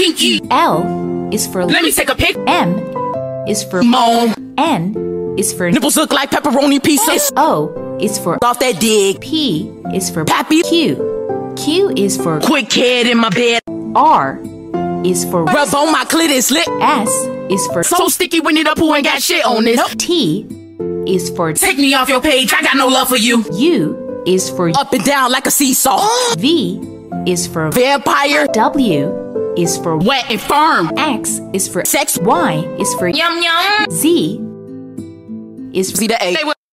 kinky. L is for Let me take a pic. M is for Mom. N is for Nipples look like pepperoni pieces. O is for Off that dig. P is for Pappy. Q is for Quick head in my bed. R is for Rub on my clit is lit. S is for So sticky when it up who ain't got shit on this. T is for Take me off your page. I got no love for you. U is for Up and down like a seesaw. V is for Vampire. W is for Wet and firm. X is for Sex. Y is for Yum yum. Z is for See the A.